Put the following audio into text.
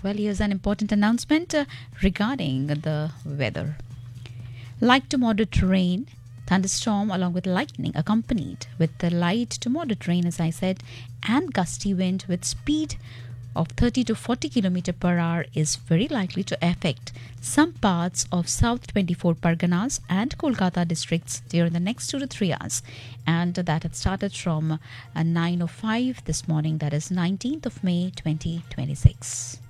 Well, here's an important announcement regarding the weather. Light to moderate rain, thunderstorm along with lightning accompanied with the light to moderate rain, as I said, and gusty wind with speed of 30 to 40 km per hour is very likely to affect some parts of South 24 Parganas and Kolkata districts during the next 2 to 3 hours. And that had started from 9:05 this morning, that is 19th of May 2026.